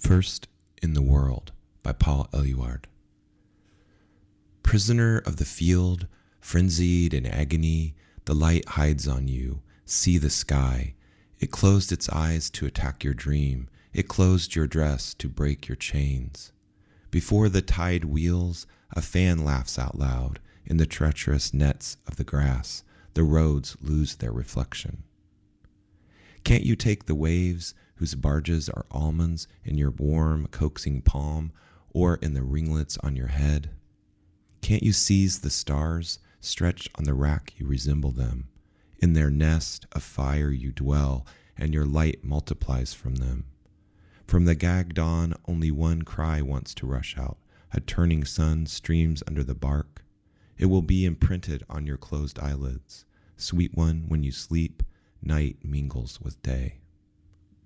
First in the World by Paul Eluard. Prisoner of the field, frenzied in agony, the light hides on you. See the sky. It closed its eyes to attack your dream. It closed your dress to break your chains. Before the tide wheels, a fan laughs out loud. In the treacherous nets of the grass, the roads lose their reflection. Can't you take the waves whose barges are almonds in your warm, coaxing palm or in the ringlets on your head? Can't you seize the stars stretched on the rack? You resemble them. In their nest of fire you dwell, and your light multiplies from them. From the gag dawn, only one cry wants to rush out. A turning sun streams under the bark. It will be imprinted on your closed eyelids. Sweet one, when you sleep, night mingles with day.